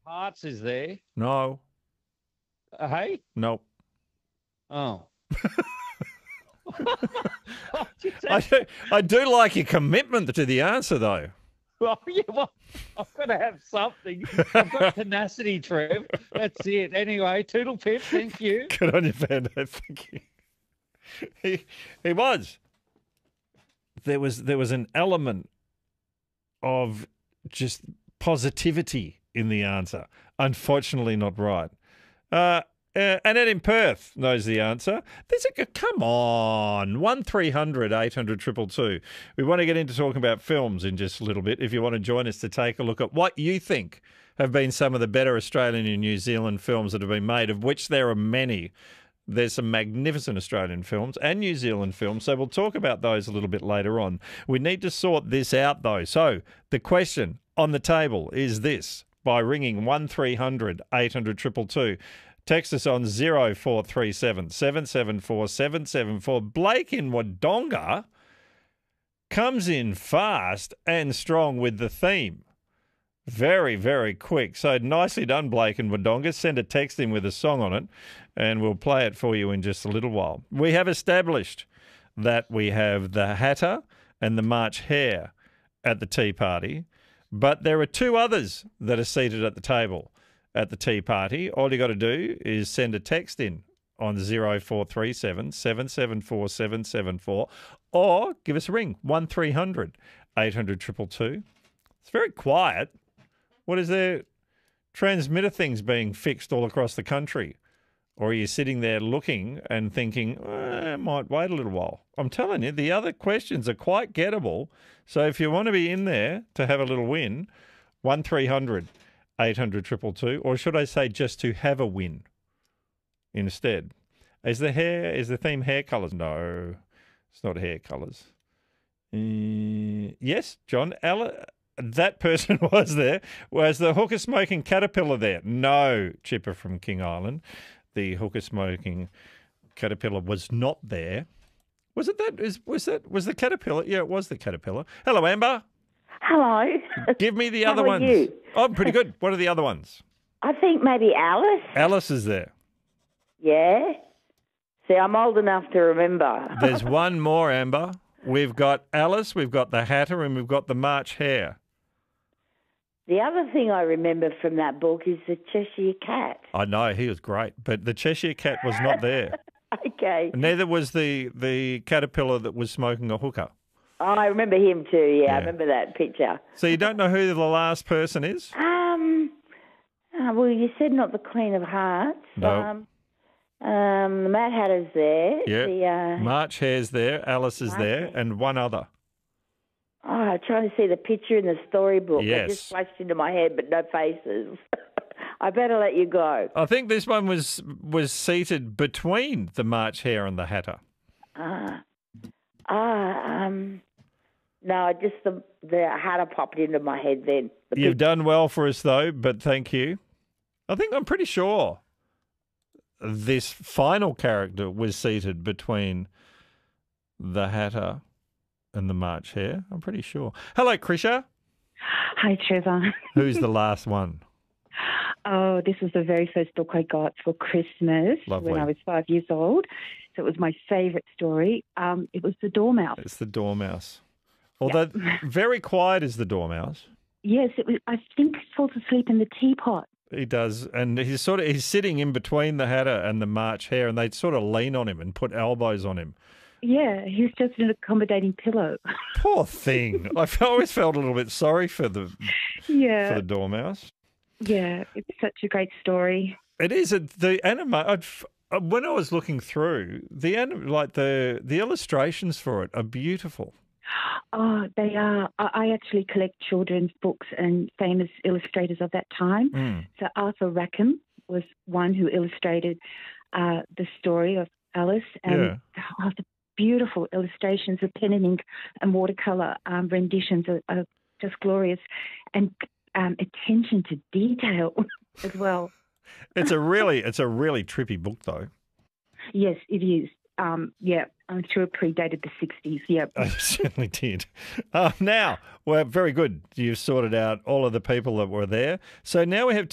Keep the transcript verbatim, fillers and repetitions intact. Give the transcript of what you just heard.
Hearts is there. No. Uh, hey? Nope. Oh. I do, I do like your commitment to the answer, though. Well, yeah, well, I've got to have something. I've got tenacity, Trev. That's it. Anyway, toodle pip, thank you. Good on you, Vando. Thank you. He, he was. There was there was an element of just positivity in the answer. Unfortunately, not right. Uh, uh, Annette in Perth knows the answer. There's a come on, one three hundred eight hundred two two two. We want to get into talking about films in just a little bit. If you want to join us to take a look at what you think have been some of the better Australian and New Zealand films that have been made, of which there are many. There's some magnificent Australian films and New Zealand films, so we'll talk about those a little bit later on. We need to sort this out, though. So the question on the table is this, by ringing one three hundred eight hundred two two two. Text us on zero four three seven seven seven four seven seven four. Blake in Wodonga comes in fast and strong with the theme. Very, very quick. So nicely done, Blake and Wodonga. Send a text in with a song on it, and we'll play it for you in just a little while. We have established that we have the Hatter and the March Hare at the tea party, but there are two others that are seated at the table at the tea party. All you got to do is send a text in on zero four three seven seven seven four seven seven four or give us a ring, one three hundred eight hundred two two two. It's very quiet. What is there? Transmitter things being fixed all across the country? Or are you sitting there looking and thinking, eh, I might wait a little while? I'm telling you, the other questions are quite gettable. So if you want to be in there to have a little win, one three hundred eight hundred two two two, or should I say just to have a win instead? Is the hair, is the theme hair colours? No, it's not hair colours. Uh, yes, John, Ella, that person was there. Was the hooker smoking caterpillar there? No, Chipper from King Island. The hooker smoking caterpillar was not there. Was it that? Is was that? Was the caterpillar? Yeah, it was the caterpillar. Hello, Amber. Hello. Give me the How other are ones. you? Oh, I'm pretty good. What are the other ones? I think maybe Alice. Alice is there. Yeah. See, I'm old enough to remember. There's one more, Amber. We've got Alice, we've got the Hatter, and we've got the March Hare. The other thing I remember from that book is the Cheshire Cat. I know, he was great, but the Cheshire Cat was not there. Okay. Neither was the, the caterpillar that was smoking a hookah. Oh, I remember him too. Yeah, Yeah. I remember that picture. So you don't know who the last person is? Um. uh, well, you said not the Queen of Hearts. No. Um. Um. The Mad Hatter's there. Yeah. The, uh, March Hare's there, Alice is March there, Hare. and one other. oh, I'm trying to see the picture in the storybook. Yes. It just flashed into my head, but no faces. I better let you go. I think this one was was seated between the March Hare and the Hatter. Ah. Ah. Um. No, just the the Hatter popped into my head then. The You've pic- done well for us, though, but thank you. I think I'm pretty sure this final character was seated between the Hatter and the March Hare. I'm pretty sure. Hello, Krisha. Hi, Trevor. Who's the last one? Oh, this was the very first book I got for Christmas Lovely. when I was five years old. So it was my favourite story. Um, it was The Dormouse. It's the Dormouse. Although very quiet is the Dormouse. Yes, it was. I think he falls asleep in the teapot. He does, and he's sort of he's sitting in between the Hatter and the March Hare, and they sort of lean on him and put elbows on him. Yeah, he was just an accommodating pillow. Poor thing. I've always felt a little bit sorry for the for yeah, the Dormouse. yeah, it's such a great story. It is a, the anime. I'd, f- uh, when I was looking through the anim, like the the illustrations for it are beautiful. Oh, they are. I I actually collect children's books and famous illustrators of that time. Mm. So Arthur Rackham was one who illustrated uh, the story of Alice, and oh, the beautiful illustrations of pen and ink and watercolour um, renditions are, are just glorious, and um, attention to detail as well. It's a really it's a really trippy book though. Yes, it is. Um, yeah, I'm sure it predated the sixties. Yeah. I certainly did. Uh, now, well, very good. You've sorted out all of the people that were there. So now we have